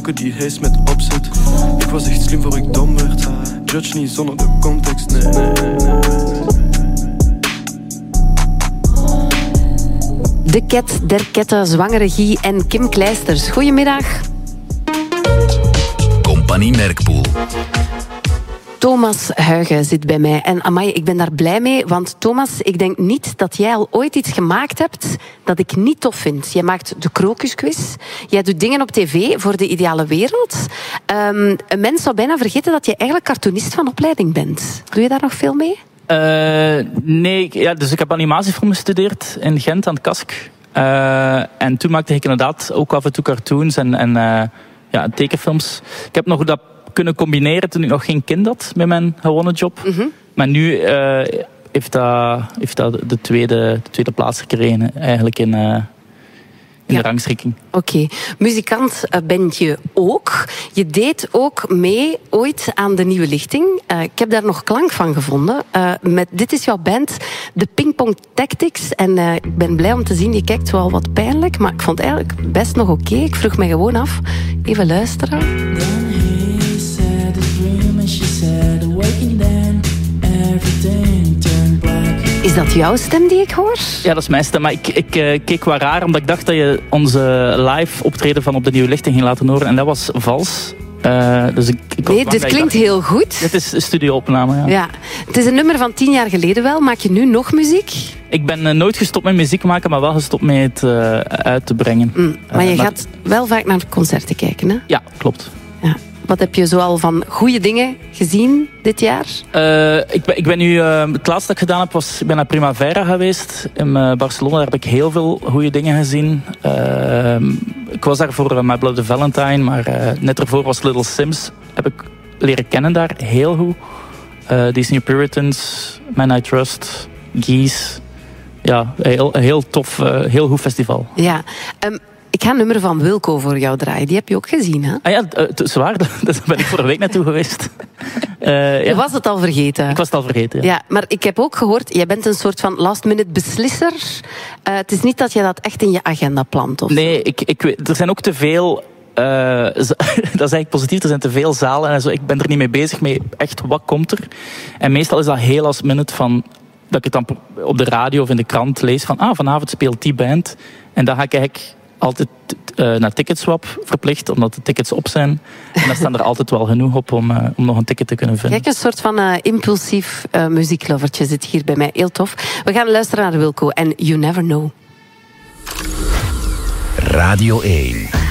blokken die hees met opzet. Ik was echt slim voor ik dom werd. Judge niet zonder de context, nee. De Ket, Der Kette, zwangere Guy en Kim Kleisters. Goedemiddag. Compagnie Merkpoel. Thomas Huygen zit bij mij. En amai, ik ben daar blij mee, want Thomas, ik denk niet dat jij al ooit iets gemaakt hebt dat ik niet tof vind. Jij maakt de Krokusquiz. Jij doet dingen op tv voor de ideale wereld. Een mens zou bijna vergeten dat je eigenlijk cartoonist van opleiding bent. Doe je daar nog veel mee? Nee, dus ik heb animatiefilm gestudeerd in Gent aan het KASK. En toen maakte ik inderdaad ook af en toe cartoons en tekenfilms. Ik heb nog dat kunnen combineren toen ik nog geen kind had met mijn gewone job. Mm-hmm. Maar nu heeft dat de tweede plaats gekregen eigenlijk in de rangschikking. Oké. Muzikant ben je ook. Je deed ook mee ooit aan de Nieuwe Lichting. Ik heb daar nog klank van gevonden. Dit is jouw band, de Ping Pong Tactics. En ik ben blij om te zien, je kijkt wel wat pijnlijk, maar ik vond het eigenlijk best nog oké. Ik vroeg me gewoon af. Even luisteren. Is dat jouw stem die ik hoor? Ja, dat is mijn stem. Maar ik keek wel raar, omdat ik dacht dat je onze live optreden van op de Nieuwe Lichting ging laten horen. En dat was vals. Dus dit klinkt heel goed. Dit is een studio-opname, ja. Het is een nummer van 10 jaar geleden wel. Maak je nu nog muziek? Ik ben nooit gestopt met muziek maken, maar wel gestopt met het uit te brengen. Maar je gaat wel vaak naar concerten kijken, hè? Ja, klopt. Ja. Wat heb je zoal van goede dingen gezien dit jaar? Ik ben nu... het laatste dat ik gedaan heb, ik ben naar Primavera geweest in Barcelona. Daar heb ik heel veel goede dingen gezien. Ik was daar voor My Bloody Valentine, maar net ervoor was Little Sims. Heb ik leren kennen daar, heel goed. Disney Puritans, Man I Trust, Geese. Ja, heel tof, heel goed festival. Ja, ik ga een nummer van Wilco voor jou draaien. Die heb je ook gezien, hè? Ah ja, zwaar. Daar ben ik vorige week naartoe geweest. Je was het al vergeten. Ik was het al vergeten, ja. Ja, maar ik heb ook gehoord, jij bent een soort van last-minute beslisser. Het is niet dat je dat echt in je agenda plant, of? Nee, er zijn ook te veel... dat is eigenlijk positief, er zijn te veel zalen en zo. Ik ben er niet mee bezig, met echt wat komt er. En meestal is dat heel last minute van... dat ik het dan op de radio of in de krant lees van... vanavond speelt die band. En dan ga ik eigenlijk... altijd naar Ticketswap verplicht, omdat de tickets op zijn. En dan staan er altijd wel genoeg op om nog een ticket te kunnen vinden. Kijk, een soort van impulsief muzieklovertje zit hier bij mij. Heel tof. We gaan luisteren naar Wilco en You Never Know. Radio 1.